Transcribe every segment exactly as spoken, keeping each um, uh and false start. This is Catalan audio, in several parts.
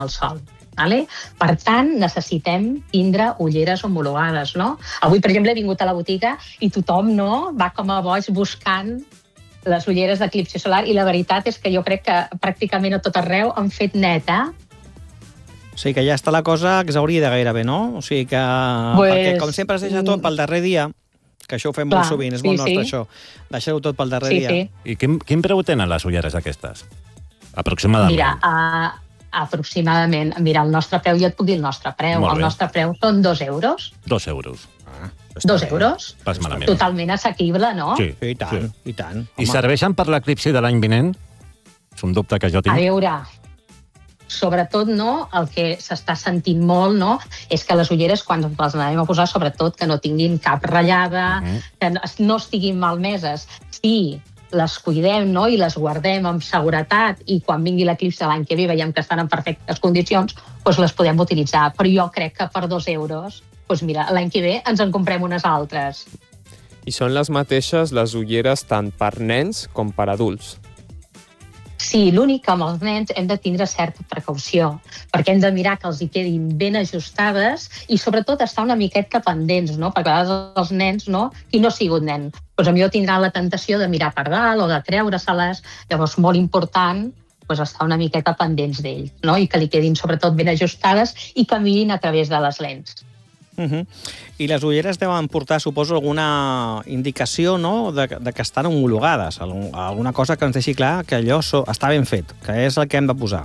el sol. Vale? Per tant, necessitem tindre ulleres homologades. No? Avui, per exemple, he vingut a la botiga i tothom no, va com a boig buscant les ulleres d'eclipsi solar i la veritat és que jo crec que pràcticament a tot arreu han fet net, eh? O sigui que ja està la cosa exhaurida gairebé, no? O sigui que... Pues... Perquè com sempre es deixa tot pel darrer dia, que això ho fem Clar, molt sovint, és sí, molt nostre sí. això, deixar-ho tot pel darrer Sí, dia. sí. I quin, quin preu tenen les ulleres aquestes? Aproximadament. Mira, uh, aproximadament, mira, el nostre preu, jo et puc dir el nostre preu, Molt el bé. nostre preu són dos euros. Dos euros. Ah, Dos euros? Pas malament. Totalment assequible, no? Sí, I tant, sí. i tant. I serveixen per l'eclipsi de l'any vinent? És un dubte que jo A tinc. veure, sobretot no, el que s'està sentint molt no, és que les ulleres, quan les anem a posar, sobretot que no tinguin cap ratllada, Uh -huh. que no- no estiguin malmeses. Sí, les cuidem no, i les guardem amb seguretat i quan vingui l'eclipsi l'any que ve veiem que estan en perfectes condicions, doncs les podem utilitzar. Però jo crec que per dos euros, doncs mira, l'any que ve ens en comprem unes altres. I són les mateixes les ulleres tant per nens com per adults. Sí, l'únic que amb els nens hem de tindre certa precaució, perquè hem de mirar que els hi quedin ben ajustades i sobretot estar una miqueta pendents, no? Perquè a vegades els nens, no? Qui no ha sigut nen, doncs potser tindrà la tentació de mirar per dalt o de treure-se-les, llavors molt important doncs, estar una miqueta pendents d'ell, no? I que li quedin sobretot ben ajustades i que mirin a través de les lents. Uh -huh. I les ulleres deuen portar, suposo, alguna indicació no? de, de que estan homologades, alguna cosa que ens deixi clar que allò so, està ben fet, que és el que hem de posar.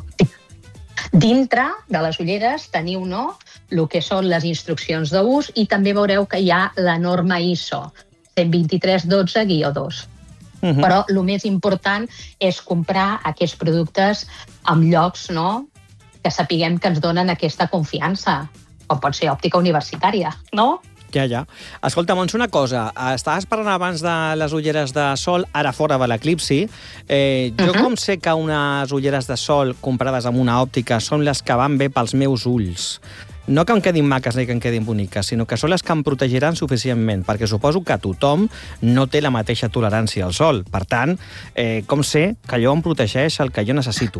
Dintre de les ulleres teniu no, el que són les instruccions d'ús i també veureu que hi ha la norma I S O cent vint-i-tres dotze guió dos. Uh -huh. Però el més important és comprar aquests productes en llocs no, que sapiguem que ens donen aquesta confiança, com pot ser òptica universitària, no? Ja, ja. Escolta, Montse, una cosa. Estaves parlant abans de les ulleres de sol, ara fora de l'eclipsi. Eh, jo Uh-huh. com sé que unes ulleres de sol comprades amb una òptica són les que van bé pels meus ulls? No que em quedin maques ni que em quedin boniques, sinó que són les que em protegiran suficientment, perquè suposo que tothom no té la mateixa tolerància al sol. Per tant, eh, com sé que allò em protegeix el que jo necessito?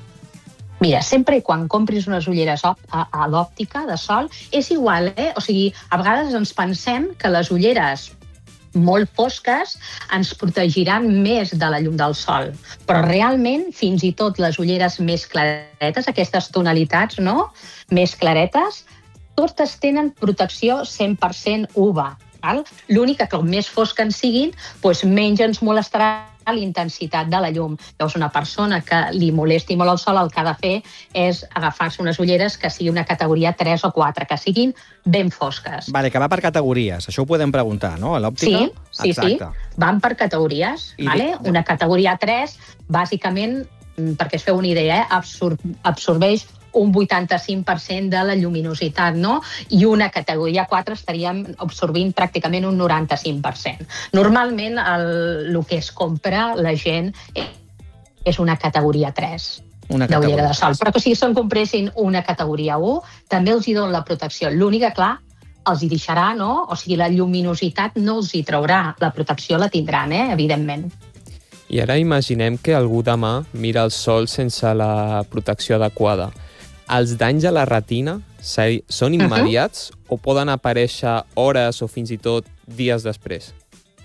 Mira, sempre i quan compris unes ulleres a, a l'òptica de sol, és igual, eh? O sigui, a vegades ens pensem que les ulleres molt fosques ens protegiran més de la llum del sol. Però realment, fins i tot les ulleres més claretes, aquestes tonalitats no? més claretes, totes tenen protecció cent per cent U V A. L'únic que com més fosques siguin, doncs menys ens molestarà la intensitat de la llum. Llavors, una persona que li molesti molt el sol, el que ha de fer és agafar-se unes ulleres que siguin una categoria tres o quatre, que siguin ben fosques. Vale, que va per categories. Això ho podem preguntar, no? A l'òptica? Sí, sí, Exacte. sí. Van per categories. I Vale? de- Una categoria tres, bàsicament, perquè es feu una idea, eh? Absor absorbeix un vuitanta-cinc per cent de la lluminositat, no? I una categoria quatre estaríem absorbint pràcticament un noranta-cinc per cent. Normalment el, el que es compra la gent és una categoria tres Una d'ullera categoria. de sol. Però que si se'n compressin una categoria u, també els hi donen la protecció. L'únic que, clar, els hi deixarà, no? O sigui, la lluminositat no els hi traurà. La protecció la tindran, eh? Evidentment. I ara imaginem que algú demà mira el sol sense la protecció adequada. Els danys a la retina són immediats uh-huh. o poden aparèixer hores o fins i tot dies després?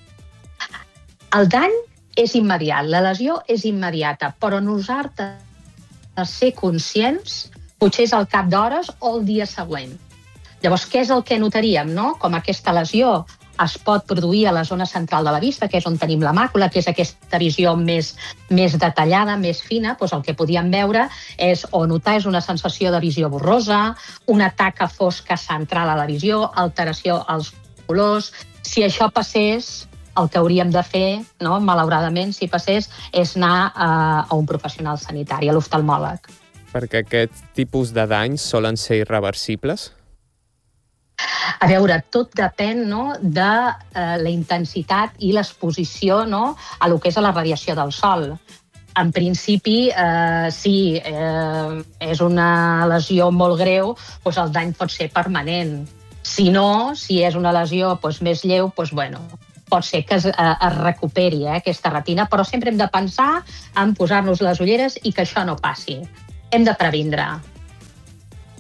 El dany és immediat, la lesió és immediata, però nosaltres ser conscients potser és al cap d'hores o el dia següent. Llavors, què és el que notaríem, no? Com aquesta lesió es pot produir a la zona central de la vista, que és on tenim la màcula, que és aquesta visió més, més detallada, més fina, doncs el que podíem veure és, o notar és una sensació de visió borrosa, una taca fosca central a la visió, alteració als colors. Si això passés, el que hauríem de fer, no, malauradament, si passés, és anar a, a un professional sanitari, a l'oftalmòleg. Perquè aquest tipus de danys solen ser irreversibles? A veure, tot depèn no, de eh, la intensitat i l'exposició no, a lo que és a la radiació del sol. En principi, eh, sí, eh, és una lesió molt greu, doncs el dany pot ser permanent. Si no, si és una lesió doncs, més lleu, doncs, bueno, pot ser que es, eh, es recuperi eh, aquesta retina, però sempre hem de pensar en posar-nos les ulleres i que això no passi. Hem de previndre.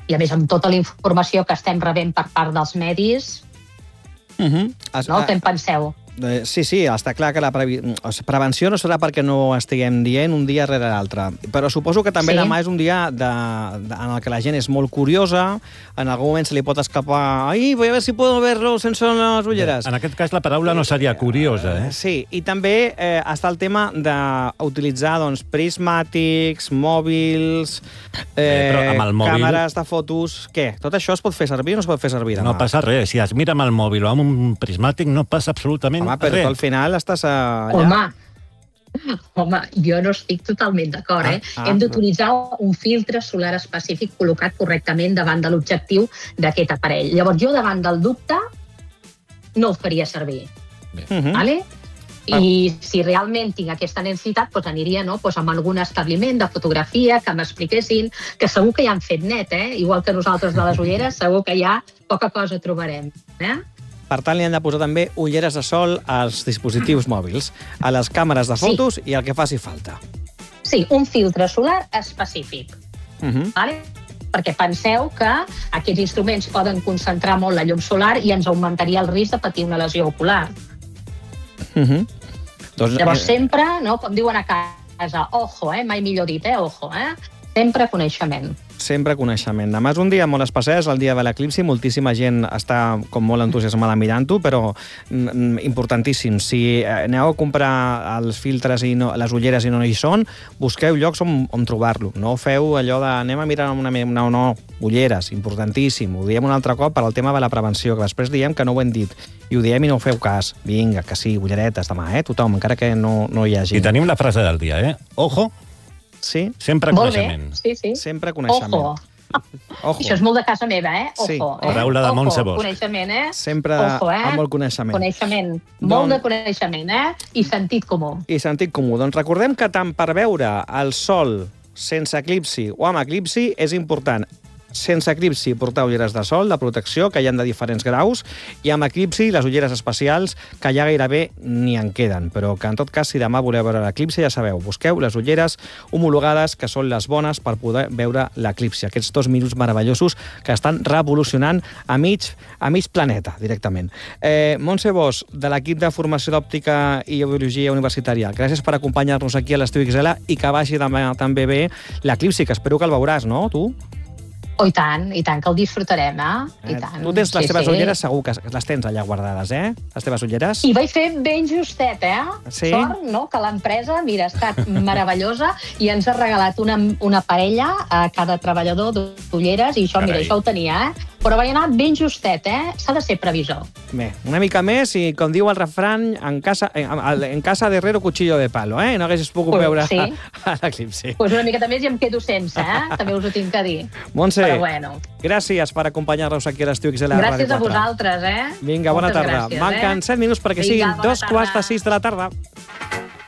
I a més, amb tota la informació que estem rebent per part dels medis, Uh -huh. es, no? Què en penseu? Eh, sí, sí, està clar que la previ... o sigui, prevenció no serà perquè no estiguem dient un dia rere l'altre, però suposo que també Sí. demà és un dia de, de, en el que la gent és molt curiosa, en algun moment se li pot escapar ai, voy a ver si puedo verlo sense les ulleres. En aquest cas la paraula no seria curiosa, eh? Sí, i també eh, està el tema d'utilitzar doncs, prismàtics, mòbils, eh, Eh, però amb el mòbil- càmeres de fotos... Què? Tot això es pot fer servir o no es pot fer servir demà? No passa res. Si es mira amb el mòbil o amb un prismàtic, no passa absolutament Home, però res. tu al final estàs allà. Home, home, jo no estic totalment d'acord, eh? Ah, ah. Hem d'utilitzar un filtre solar específic col·locat correctament davant de l'objectiu d'aquest aparell. Llavors, jo davant del dubte no ho faria servir, Uh -huh. vale? I si realment tinc aquesta necessitat, doncs aniria no? doncs amb algun establiment de fotografia que m'expliquessin, que segur que ja han fet net, eh? Igual que nosaltres de les ulleres, segur que ja poca cosa trobarem. Eh? Per tant, li han de posar també ulleres de sol als dispositius mòbils, a les càmeres de fotos sí. i el que faci falta. Sí, un filtre solar específic. Uh -huh. Vale? Perquè penseu que aquests instruments poden concentrar molt la llum solar i ens augmentaria el risc de patir una lesió ocular. Uh -huh. doncs, Llavors, eh, sempre, no, com diuen a casa, ojo, eh? Mai millor dit, eh? Ojo, eh? Sempre coneixement. Sempre coneixement. Demà és un dia molt especial, és el dia de l'eclipsi, moltíssima gent està com molt entusiasmada mirant-ho, però mm, importantíssim. Si aneu a comprar els filtres i no, les ulleres i no hi són, busqueu llocs on, on trobar-lo. No feu allò de anem a mirar una... No, no, ulleres, importantíssim. Ho diem un altre cop per al tema de la prevenció, que després diem que no ho hem dit. I ho diem i no ho feu cas. Vinga, que sí, ulleretes demà, eh? Tothom, encara que no, no hi hagi. I tenim la frase del dia, eh? Ojo, Sí, sempre Molt bé, coneixement. sí, sí. sempre coneixement. Ojo. Ojo. Això és molt de casa meva, eh? Ojo, Sí, eh? paraula de Montse Bosch. Coneixement, eh? Sempre Ojo, eh? amb molt coneixement. Coneixement. Doncs- Molt de coneixement, eh? I sentit comú. I sentit comú. Doncs recordem que tant per veure el sol sense eclipsi o amb eclipsi és important sense eclipsi portar ulleres de sol, de protecció, que hi ha de diferents graus, i amb eclipsi les ulleres especials, que ja gairebé ni en queden, però que en tot cas, si demà voleu veure l'eclipsi, ja sabeu, busqueu les ulleres homologades, que són les bones per poder veure l'eclipsi, aquests dos minuts meravellosos que estan revolucionant a mig, a mig planeta, directament. Eh, Montse Bosch, de l'equip de formació d'òptica i biologia universitària, gràcies per acompanyar-nos aquí a l'Estiu X L i que vagi demà també bé l'eclipsi, que espero que el veuràs, no, tu? Oh, i tant, i tant, que el disfrutarem, eh? I Eh, tant. Tu tens les Sí, teves sí. ulleres, segur que les tens allà guardades, eh? Les teves ulleres? I vaig fer ben justet, eh? Sí? Sort, no?, que l'empresa, mira, ha estat meravellosa i ens ha regalat una, una parella a cada treballador d'ulleres i això, mira, Carai. això ho tenia, eh? Però vaig anar ben justet, eh? S'ha de ser previsor. Bé, una mica més i, com diu el refrany, en casa, en, en casa de herrero cuchillo de palo, eh? No haguessis pogut Pues, veure sí. a l'eclipsi. Doncs pues una miqueta més i em quedo sense, eh? També us ho tinc que dir. Montse, Però bueno, gràcies per acompanyar-nos aquí a l'Estiu X L a gràcies Ràdio a quatre. vosaltres, eh? Vinga, bona Moltes tarda. gràcies, Manquen eh? set minuts perquè Vinga, siguin bona dos tarda. quarts de sis de la tarda.